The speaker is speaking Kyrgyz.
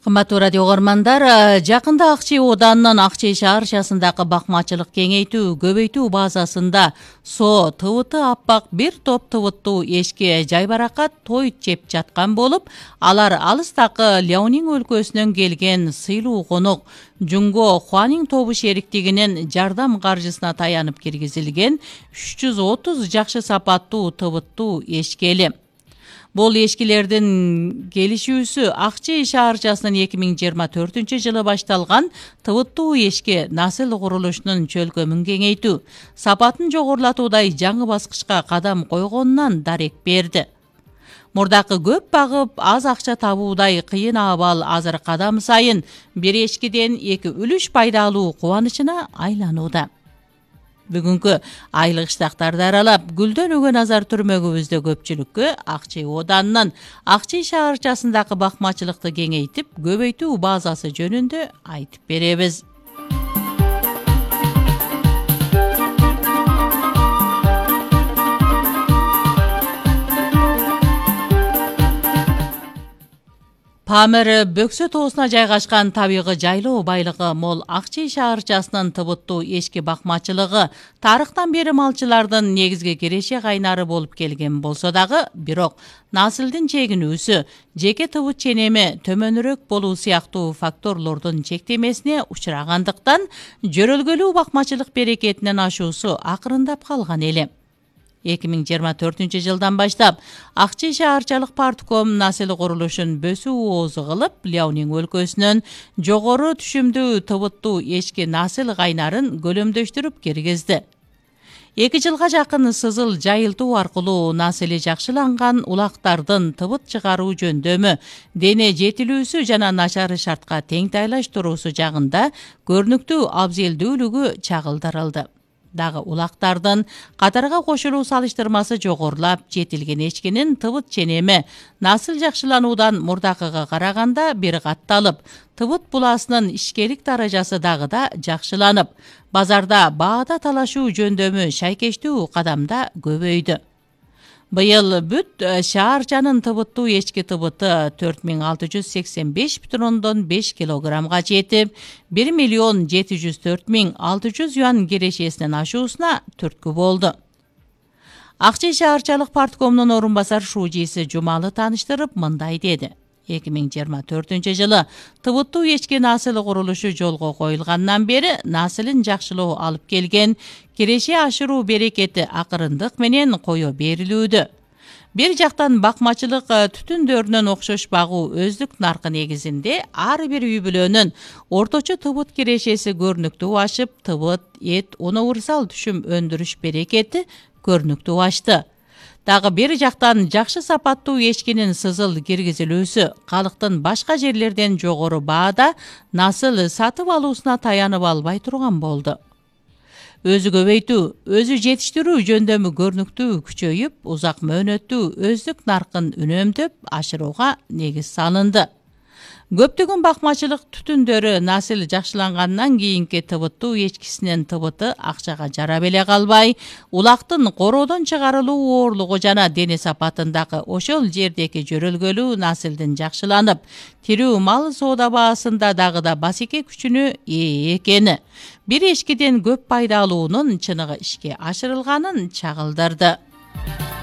Кымбаттуу радио угармандар, жакында Акчи Оданынын Акчи шаарчасындагы бакмачылык кеңейтүү, көбөйтүү базасында со тыбыты аппак бир топ тыбыттуу эшке жайбаракат той жеп жаткан болуп, алар алыстагы Ляонин өлкөсүнөн келген сыйлуу конок Жунго Хуанин тобу шериктигинин жардам каржысына таянып киргизилген 330 жакшы сапаттуу тыбыттуу эшкели. Бул эшкилердин келишүүсү Акчи шаарчасынын 2024 жылы башталган тыбыттуу эшке насыл курулушунун чөлкөмүн кеңейтүү, сапатын жогорулатуудай жаңы баскычка кадам койгонунан дарек берди. Мурдакы көп багып, аз акча табуудай кыйын абал азыр кадам сайын бир эшкиден 2 үлүш пайдалуу кубанычына айланууда. Бүгүнкү айлык иштактарды аралап, гүлдөнүүгө назар түрмөгүбүздө көпчүлүккө Акчи Оданынын Акчи шаарчасындагы бакмачылыкты кеңейтип, көбөйтүү базасы жөнүндө айтып беребиз. Памир Бөксө тоосуна жайгашкан табигый жайлоо байлыгы мол Акчи шаарчасынын тыбыттуу эшки бакмачылыгы тарыхтан бери малчылардын негизги киреше кайнары болуп келген болсо дагы, бирок насылдын чегинүүсү, жеке тыбыт ченеми төмөнүрөөк болуу сыяктуу факторлордун чектемесине учурагандыктан, жөрөлгөлүү бакмачылык берекетинен ашуусу акырындап калган эле. 2024 жылдан баштап Акчи шаарчалык партком насыл курулушун бөсүү оозу кылып, Ляонин өлкөсүнөн жогору түшүмдүү тыбыттуу эшки насыл кайнарын көлөмдөштүрүп киргизди. 2 жылга жакын сызыл жайылтуу аркылуу насыли жакшыланган улактардын тыбыт чыгаруу жөндөмү, дене жетилүүсү жана начар шартка тең тайлаштыруусу жагында көрүнүктүү абзелдүүлүгү чагылдырылды. Дагы улактардын катарга кошулуу салыштырмасы жогорулап, жетилген эшкинин тыбыт ченеми насыл жакшылануудан мурдакыга караганда бир катталып, тыбыт буласынын ишкерлик даражасы дагы да жакшыланып, базарда баада талашуу жөндөмү шайкештүү кадамда көбөйдү. Быйыл бүт шаарчанын тыбыттуу эшки тыбыты 4685,5 килограммга жетип, 1,704,600 юан кирешесинен ашуусуна түрткү болду. Акчи шаарчалык парткомунун орун басар шуужиси Жумалы тааныштырып мындай деди. 2024 жылы тыбыттуу эшки насыл курулушу жолго коюлгандан бери насылын жакшылоо алып келген киреше ашыруу берекети акырындык менен кое берилүүдө. Бир жактан бакмачылык түтүндөрүнөн окшош багуу өздүк наркы негизинде ар бир үй бүлөнүн орточо тыбыт кирешеси көрүнүктүү ашып, тыбыт, эт, унаурсал түшүм өндүрүш берекети көрүнүктүү ашты. Дагы бир жактан жакшы сапаттуу эшкинин сызыл киргизилүүсү калктын башка жерлерден жогору баада насыл сатып алуусуна таянып албай турган болду. Өзү көбөйтүү, өзү жетиштирүү жөндөмү көрүнүктүү күчөйүп, узак мөөнөттүү өздүк наркын үнөмдөп ашырууга негиз салынды. Көптөгөн бакмачылык түтүндөрү насыл жакшылангандан кийинки тыбыттуу эшкисинин тыбыты акчага жарап эле калбай, улактын короодон чыгарылуу оорлугу жана дене сапатындагы ошол жердеги жөрөлгөлүү насылдын жакшыланып, тирүү мал соода баасында дагы да басеке күчүнө ээ экени, бир эшкиден көп пайдалуунун чыныгы ишке ашырылганын чагылдырды.